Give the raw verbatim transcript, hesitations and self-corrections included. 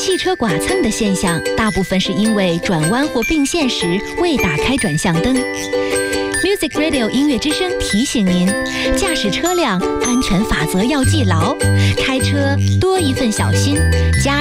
汽车剐蹭的现象，大部分是因为转弯或并线时未打开转向灯。Music Radio 音乐之声提醒您：驾驶车辆安全法则要记牢，开车多一份小心，加